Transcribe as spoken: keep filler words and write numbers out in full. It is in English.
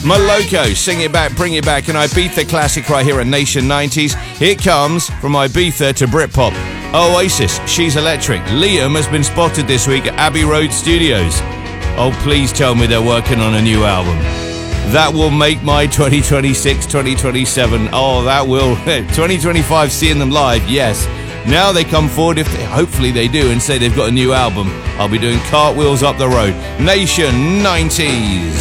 Moloko, Sing It Back, Bring It Back, an Ibiza classic right here at Nation nineties. Here comes from Ibiza to Britpop. Oasis, She's Electric. Liam has been spotted this week at Abbey Road Studios. Oh, please tell me they're working on a new album. That will make my twenty twenty-six, twenty twenty-seven. Oh, that will. twenty twenty-five, seeing them live, yes. Now they come forward, if they, hopefully they do, and say they've got a new album. I'll be doing cartwheels up the road. Nation nineties.